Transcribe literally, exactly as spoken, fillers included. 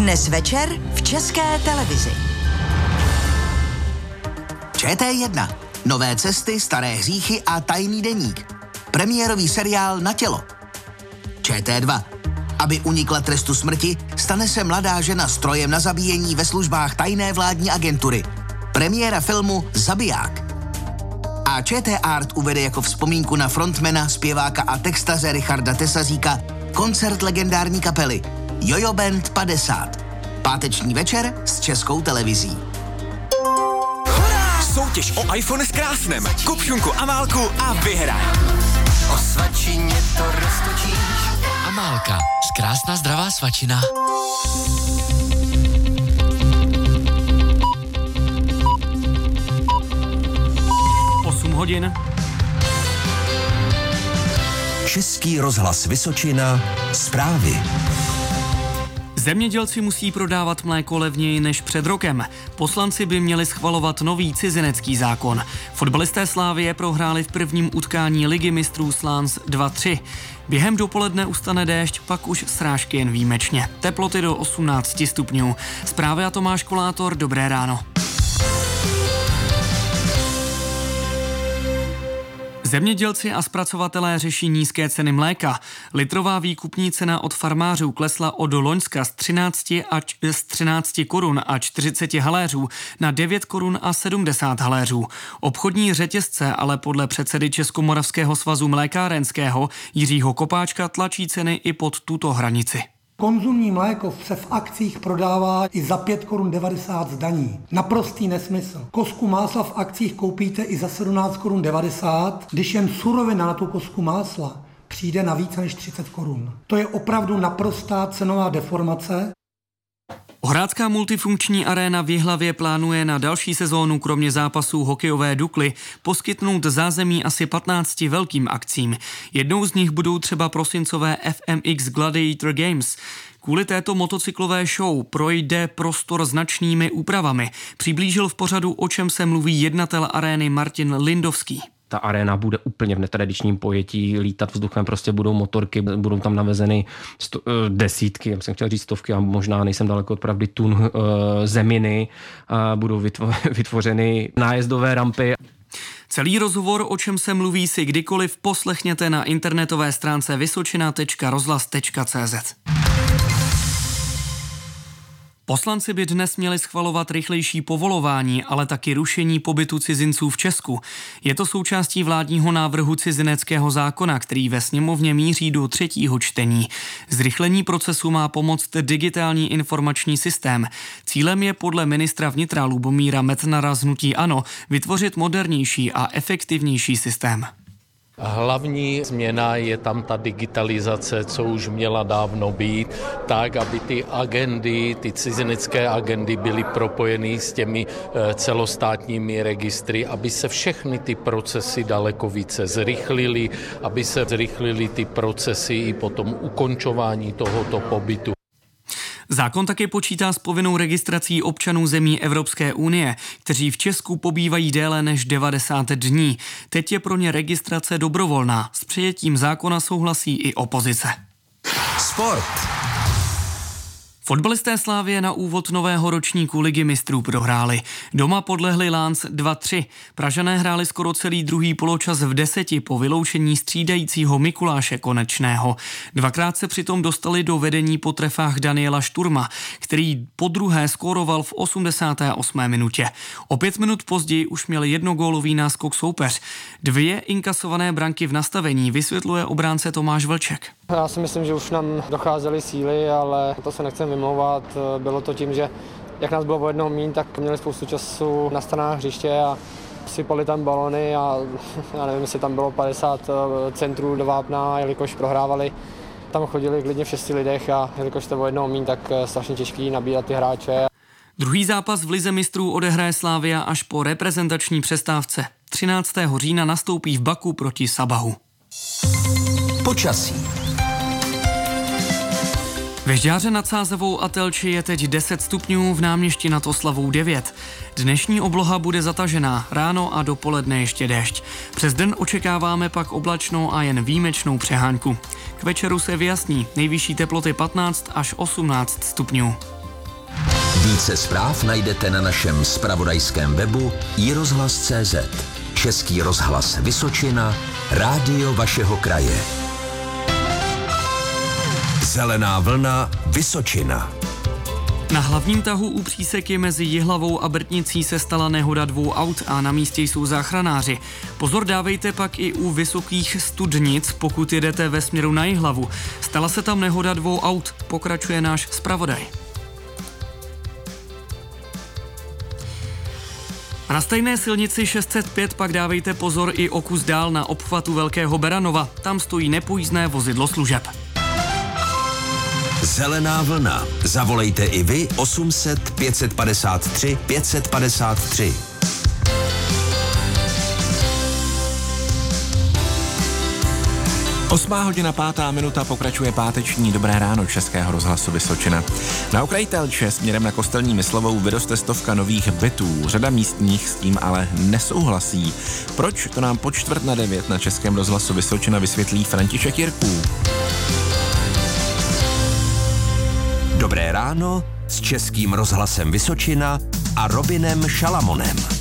Dnes večer v České televizi. Č T jedna. Nové cesty, staré hříchy a tajný deník. Premiérový seriál Na tělo. Č T dva. Aby unikla trestu smrti, stane se mladá žena strojem na zabíjení ve službách tajné vládní agentury. Premiéra filmu Zabiják. A Č T Art uvede jako vzpomínku na frontmana, zpěváka a textaře Richarda Tesaříka koncert legendární kapely Jojo Band padesát. Páteční večer s Českou televizí. Soutěž o iPhone s krásnem. Kup šunku Amálku a vyhraj. O svačině to roztočíš. Amálka. Krásná zdravá svačina. osm hodin. Český rozhlas Vysočina. Zprávy. Zemědělci musí prodávat mléko levněji než před rokem. Poslanci by měli schvalovat nový cizinecký zákon. Fotbalisté Slavie prohráli v prvním utkání Ligy mistrů s Lens dva tři. Během dopoledne ustane déšť, pak už srážky jen výjimečně. Teploty do osmnáct stupňů. Zprávy a Tomáš Kolátor, dobré ráno. Zemědělci a zpracovatelé řeší nízké ceny mléka. Litrová výkupní cena od farmářů klesla od loňska z třinácti, a č- z třinácti korun a čtyřiceti haléřů na devět korun a sedmdesát haléřů. Obchodní řetězce ale podle předsedy Českomoravského svazu mlékárenského Jiřího Kopáčka tlačí ceny i pod tuto hranici. Konzumní mléko se v akcích prodává i za pět korun devadesát z daní. Naprostý nesmysl. Kosku másla v akcích koupíte i za sedmnáct korun devadesát, když jen surovina na tu kosku másla přijde na více než třicet korun. To je opravdu naprostá cenová deformace. Hrácká multifunkční aréna v Jihlavě plánuje na další sezónu kromě zápasů hokejové Dukly poskytnout zázemí asi patnácti velkým akcím. Jednou z nich budou třeba prosincové F M X Gladiator Games. Kvůli této motocyklové show projde prostor značnými úpravami. Přiblížil v pořadu, o čem se mluví jednatel arény Martin Lindovský. Ta aréna bude úplně v netradičním pojetí, lítat vzduchem, prostě budou motorky, budou tam navezeny sto, desítky, já jsem chtěl říct stovky a možná nejsem daleko od pravdy, tun uh, zeminy, uh, budou vytvo- vytvořeny nájezdové rampy. Celý rozhovor, o čem se mluví, si kdykoliv poslechněte na internetové stránce vysočina tečka rozhlas tečka cé zet. Poslanci by dnes měli schvalovat rychlejší povolování, ale taky rušení pobytu cizinců v Česku. Je to součástí vládního návrhu cizineckého zákona, který ve sněmovně míří do třetího čtení. Zrychlení procesu má pomoct digitální informační systém. Cílem je podle ministra vnitra Lubomíra Metnara z hnutí ANO vytvořit modernější a efektivnější systém. Hlavní změna je tam ta digitalizace, co už měla dávno být, tak, aby ty agendy, ty cizinecké agendy byly propojeny s těmi celostátními registry, aby se všechny ty procesy daleko více zrychlily, aby se zrychlily ty procesy i po tom ukončování tohoto pobytu. Zákon také počítá s povinnou registrací občanů zemí Evropské unie, kteří v Česku pobývají déle než devadesát dní. Teď je pro ně registrace dobrovolná. S přijetím zákona souhlasí i opozice. Sport. Fotbalisté Slavie na úvod nového ročníku Ligy mistrů prohráli. Doma podlehli Lens dva tři. Pražané hráli skoro celý druhý poločas v deseti po vyloučení střídajícího Mikuláše Konečného. Dvakrát se přitom dostali do vedení po trefách Daniela Šturma, který podruhé skóroval v osmdesáté osmé minutě. O pět minut později už měl jednogólový náskok soupeř. Dvě inkasované branky v nastavení vysvětluje obránce Tomáš Vlček. Já si myslím, že už nám docházely síly, ale to se nechcem vymlouvat. Bylo to tím, že jak nás bylo o jednoho míň, tak měli spoustu času na stranách hřiště a sypali tam balony a já nevím, jestli tam bylo padesát centrů do vápna, jelikož prohrávali. Tam chodili klidně v šesti lidech a jelikož to o jednoho míň, tak strašně těžký nabírat ty hráče. Druhý zápas v Lize mistrů odehraje Slavia až po reprezentační přestávce. třináctého října nastoupí v Baku proti Sabahu. Počasí. Ve Žďáře nad Sázavou a Telči je teď deset stupňů, v Náměšti nad Oslavou devět. Dnešní obloha bude zatažená, ráno a dopoledne ještě déšť. Přes den očekáváme pak oblačnou a jen výjimečnou přehánku. K večeru se vyjasní, nejvyšší teploty patnáct až osmnáct stupňů. Více zpráv najdete na našem zpravodajském webu i rozhlas tečka cé zet. Český rozhlas Vysočina, rádio vašeho kraje. Zelená vlna Vysočina. Na hlavním tahu u příseky mezi Jihlavou a Brtnicí se stala nehoda dvou aut a na místě jsou záchranáři. Pozor dávejte pak i u Vysokých Studnic, pokud jedete ve směru na Jihlavu. Stala se tam nehoda dvou aut, pokračuje náš zpravodaj. Na stejné silnici šest set pět pak dávejte pozor i o kus dál na obchvatu Velkého Beranova. Tam stojí nepojízdné vozidlo služeb. Zelená vlna. Zavolejte i vy osm set pět set padesát tři pět set padesát tři. Osmá hodina pátá minuta pokračuje páteční Dobré ráno Českého rozhlasu Vysočina. Na okraji Telče směrem na Kostelní Myslovou vyroste stovka nových bytů. Řada místních s tím ale nesouhlasí. Proč? To nám po čtvrt na devět na Českém rozhlasu Vysočina vysvětlí František Jirků. Dobré ráno s Českým rozhlasem Vysočina a Robinem Šalamonem.